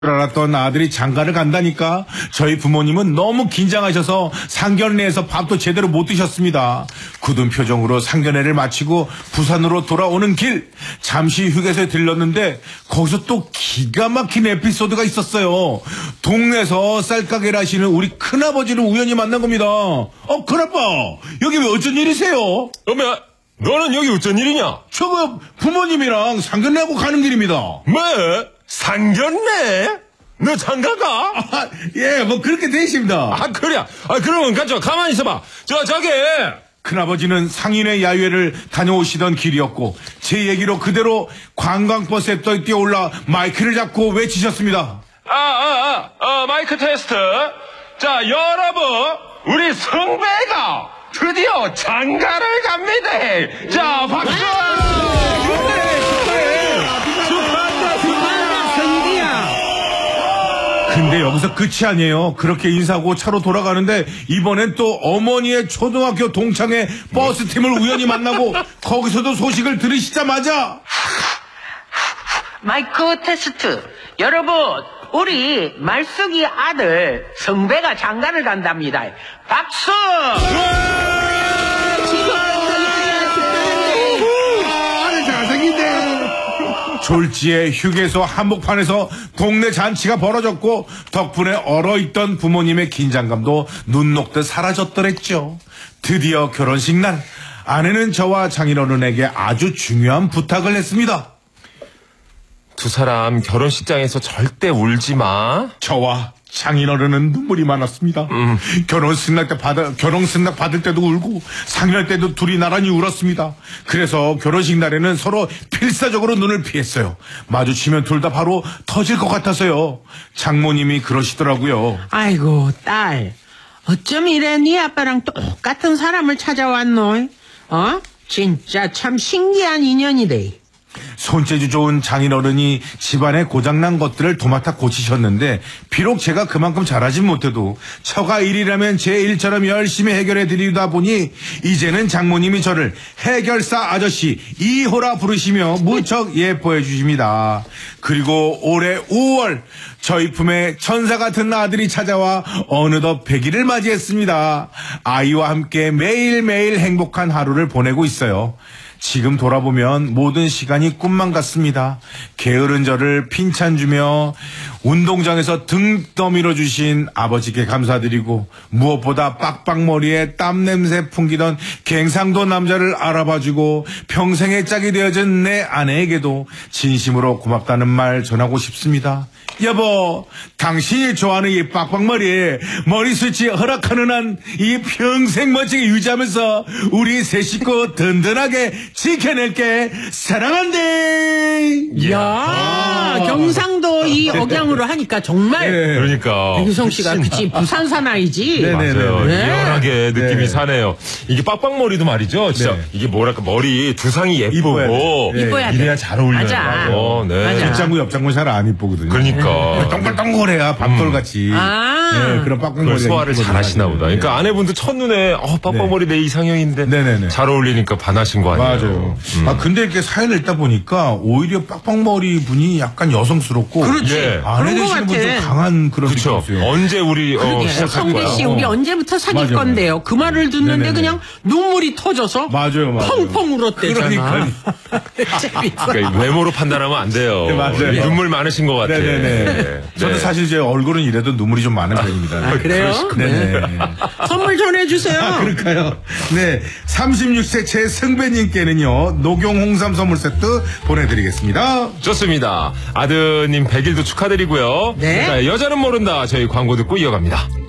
알았던 아들이 장가를 간다니까 저희 부모님은 너무 긴장하셔서 상견례에서 밥도 제대로 못 드셨습니다. 굳은 표정으로 상견례를 마치고 부산으로 돌아오는 길 잠시 휴게소에 들렀는데 거기서 또 기가 막힌 에피소드가 있었어요. 동네에서 쌀가게를 하시는 우리 큰아버지를 우연히 만난 겁니다. 큰아빠 여기 왜 어쩐 일이세요? 어메 너는 여기 어쩐 일이냐? 저거 부모님이랑 상견례하고 가는 길입니다. 뭐? 상견례? 너 장가가? 예, 뭐 그렇게 되십니다. 그래. 그러면 가만히 있어봐. 저기. 큰아버지는 상인회 야유회를 다녀오시던 길이었고 제 얘기로 그대로 관광버스에 뛰어올라 마이크를 잡고 외치셨습니다. 마이크 테스트. 자, 여러분, 우리 성배가 드디어 장가를 갑니다. 자, 박수! 근데 여기서 끝이 아니에요. 그렇게 인사하고 차로 돌아가는데 이번엔 또 어머니의 초등학교 동창회 버스팀을 우연히 만나고 거기서도 소식을 들으시자마자 마이크 테스트. 여러분, 우리 말숙이 아들 성배가 장가를 간답니다. 박수! 졸지에 휴게소 한복판에서 동네 잔치가 벌어졌고 덕분에 얼어있던 부모님의 긴장감도 눈 녹듯 사라졌더랬죠. 드디어 결혼식 날 아내는 저와 장인어른에게 아주 중요한 부탁을 했습니다. 두 사람 결혼식장에서 절대 울지 마. 저와 장인어른은 눈물이 많았습니다. 결혼식 받을 때도 울고 상견 때도 둘이 나란히 울었습니다. 그래서 결혼식 날에는 서로 필사적으로 눈을 피했어요. 마주치면 둘 다 바로 터질 것 같아서요. 장모님이 그러시더라고요. 아이고, 딸. 어쩜 이래 네 아빠랑 똑같은 사람을 찾아왔노? 진짜 참 신기한 인연이래. 손재주 좋은 장인어른이 집안에 고장난 것들을 도맡아 고치셨는데 비록 제가 그만큼 잘하진 못해도 처가 일이라면 제 일처럼 열심히 해결해 드리다 보니 이제는 장모님이 저를 해결사 아저씨 2호라 부르시며 무척 예뻐해 주십니다. 그리고 올해 5월 저희 품에 천사 같은 아들이 찾아와 어느덧 100일을 맞이했습니다. 아이와 함께 매일매일 행복한 하루를 보내고 있어요. 지금 돌아보면 모든 시간이 꿈만 같습니다. 게으른 저를 핀찬주며 운동장에서 등 떠밀어 주신 아버지께 감사드리고 무엇보다 빡빡머리에 땀냄새 풍기던 갱상도 남자를 알아봐주고 평생의 짝이 되어준 내 아내에게도 진심으로 고맙다는 말 전하고 싶습니다. 여보, 당신이 좋아하는 이 빡빡머리에 머리숱이 허락하는 한 이 평생 멋지게 유지하면서 우리 세 식구 든든하게 지켜낼게. 사랑한대. 이야, 경상도 이 억양으로 하니까 정말. 네. 그러니까. 백유성 씨가 그치 부산 사나이지. 맞아요. 네. 리얼하게 느낌이 네. 사네요. 이게 빡빡머리도 말이죠. 진짜 네. 이게 뭐랄까 머리 두상이 예쁘고 이뻐야 돼. 이래야 잘 어울려요. 맞아. 네. 맞아. 뒷장구 옆장구 잘 안 이쁘거든요. 그러니까. 동글동글해야 밥돌같이. 네, 그런 그걸 빡빡머리 소화를 잘 하시나 보다. 그러니까 아내분도 첫눈에 빡빡머리 내 이상형인데 네네네. 잘 어울리니까 반하신 거 아니에요? 맞아요. 근데 이렇게 사연을 읽다 보니까 오히려 빡빡머리 분이 약간 여성스럽고 그렇지. 네. 아내 그런 것 되시는 분 좀 같아. 강한 그런 그렇죠. 느낌이 있어요. 언제 우리 시작할 성대 씨, 거야? 우리 언제부터 사귈 맞아요. 건데요? 그 말을 듣는데 네네네. 그냥 눈물이 터져서 맞아요. 펑펑 울었대잖아. 재밌어. 그러니까 외모로 판단하면 안 돼요. 네, 맞아요. 눈물 많으신 것 같아. 네네네. 저도 사실 제 얼굴은 이래도 눈물이 좀 많은 편입니다. 그래요? 네네. 선물 전해주세요. 그럴까요? 네. 36세 제 승배님께는요, 녹용 홍삼 선물 세트 보내드리겠습니다. 좋습니다. 아드님 100일도 축하드리고요. 네. 자, 여자는 모른다. 저희 광고 듣고 이어갑니다.